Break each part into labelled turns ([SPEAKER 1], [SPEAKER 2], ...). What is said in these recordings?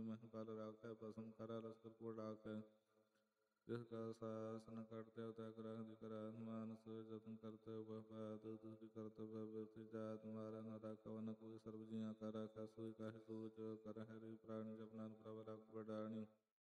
[SPEAKER 1] मह पाल राखै, भस्म करा लश्कर को डाकै। जिसका साहस न करते अवतय करा करा, मानस जतन करते वह बात, दूसरी कर्तव्य व्यथि जात, मारा न राखा न कोई सर्व जिया का राखा, सोई काहे सोच कर हरि प्राणी जपना प्रभ राख बढ़ाणी।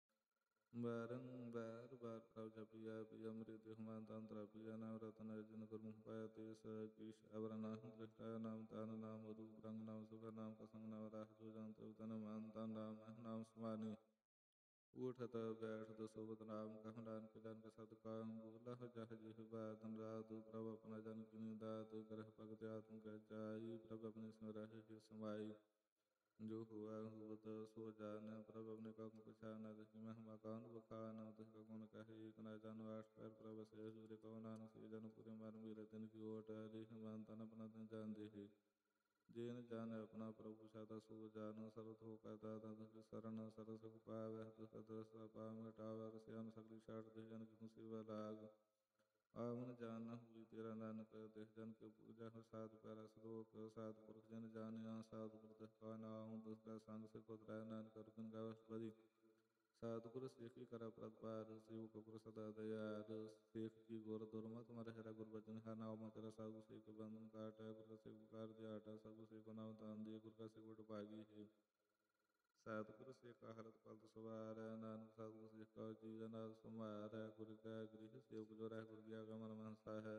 [SPEAKER 1] बारंबार बार प्रभ जपिया पिया अमृत हुमान तंत्र पिया, नाम रतन अर्जुन गुरमुख पाया तेस किश अवर नाम दृष्टा, नाम तान नाम रूप रंग, नाम सुख नाम कसंग, नाम राह जो जंत तन मानता, नाम नाम समानी। उठत बैठत सोबत नाम कहु, नानक जन के सत काम, बोला जह जिह बातन रात, प्रभ अपना जन किनी दात, करह भगत आत्म कह जाई, प्रभ अपने स्मरहि समाई। जो हुआ हुआ सो जान, प्रभ अपने कौन पछान, देखी महिमा कौन बखान, तुझका कौन कहे एक न जानो, आठ पैर प्रभ से सूर्य कौन आन, से जन पुरे मन मेरे दिन की ओट, रिह मान तन अपना दिन जान देहि। जेन जान अपना प्रभु छाता सो जान, सरत हो कहता तुझ शरण, सर सुख पावै, तुझका दृष्टा पाव मिटावै, रसियान सगली छाट दे जन की मुसीबत लाग। आवन जान हुई तेरा नानक, देह जन के पूजा हो साधु पैरा श्लोक, साधु पुरुष जन जानिया, साधु पुरुष का नाम, दूसरा संग से खुदराय, नानक रुकन गावस बदी। साधु पुरुष एक ही करा प्रतिपाद, शिव कपुर सदा दयाल, शेख की गोर दुर्मत मर हेरा गुरु बचन है, नाम तेरा साधु से बंधन काटा, गुरु का से पुकार दिया आटा, साधु से को नाम तान दिए, गुरु का से गुट पागी है। सतगुरु से कहरत पलत सवार, नानक सतगुरु से कह जीवन सुमार, गुरु का गृह सेवक जो रह गुरु दिया गमन मनसा है।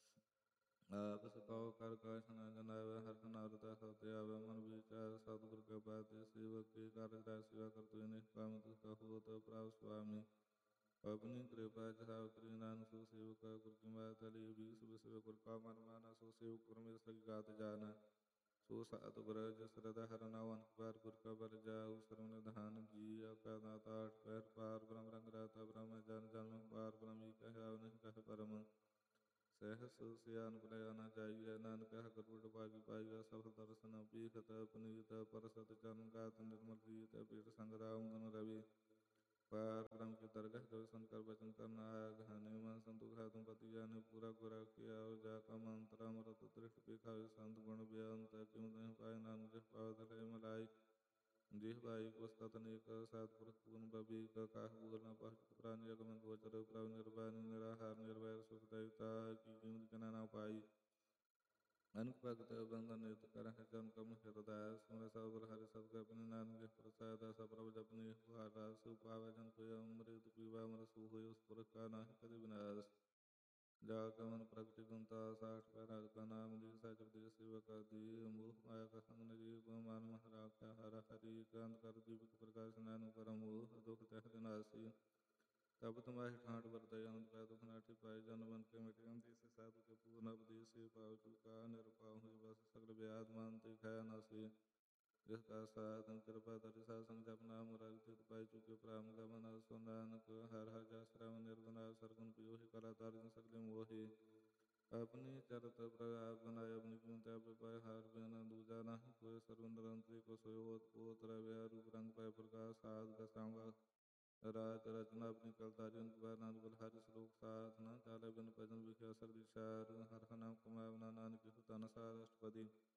[SPEAKER 1] आप सकाओ कर काश न जनावे, हर नारता सत्य आवे, मन विचार सतगुरु के बात, सेवक के कार्य राय सेवा कर तुझ निष्काम, तुझका हो तो प्राव स्वामी। अपनी कृपा जहाव करी नानक सो सेवक, गुरु की माता ली भी सुबह सेवक, गुरु का मन माना, सो सेवक परमेश्वर की गात जाना। सो सात ग्रज श्रद्धा हरनावन बार, गुर का बल जाऊ सर्वन धान जी, का दाता आठ पैर पार, ब्रह्म रंग राता ब्रह्म जन जन्म पार, ब्रह्म कह नहीं कह परम। सहस सियान प्रयाना जाइए, नानक कह गरुड़ पागी पाइया, सफल दर्शन पीखत पुनीत, परसत चरण गात निर्मल रीत, पीठ संग्राम गुण रवि। पार ब्रह्म की दरगाह जो शंकर वचन करना आया, घाने मन संतु घातुम पति जाने, पूरा गोरा किया जाका मंत्र अमृत दृष्ट पिखा, संत गुण बेअंत क्यों नहीं पाए, नानक जह पावत है मलाई। जिह भाई पुस्तक अनेक सतपुरुष पूर्ण बबी का काह बोल न पहुँच, प्राणी अगम गोचर प्रभ निर्वाणी, निराहार निर्वैर सुखदयता, की कीमत कना ना पाई। अनक भगत बंधन नित कर है, जन कम हृदय सुन सब हरि सद अपने, नानक प्रसाद सप्रभ जपने हुआ, सु पावे जन को अमृत पीवा, मर सु हो उस पुरख का नाहि कति विनाश। जाका मन प्रगति गुणता साठ पैरा का नाम, दी सच प्रदेश सेवक दी, मोह माया का संग न जीव, मान मह राखा हर हरि, कांत कर दीपक प्रकाश नैन कर मोह, दुख तह नासी। तब तुम्हारी ठाट बरतय अनंत का दुख नाटि पाए, जन मन के मिटे अंति से साधु के पूर्ण उपदेश, पाव चुका निरपाव हुई बस सगल व्याध मानते खाया नासी। जिसका साधन कृपा धरि सासंग जपना, मुरारी चित पाई चुके प्राम गमन, सो नानक हर हर जस श्रम निर्गुणा, सरगुण पियोहि कला तारिन सगले मोहि। अपनी चरत प्रयाग बनाए, अपनी कीमत पाए, हार बिना दूजा नहीं कोय, सर्वंतरंत्री को सोयो पोत रवि, रूप रंग पाए प्रकाश, साध का सांगा राज रचना, अपनी कलतारी उनके बार नानक बलहारी, श्लोक साधना चाले बिन भजन विख्या सर दिशार, हर नाम कमावना नानक सुतन सार अष्टपदी।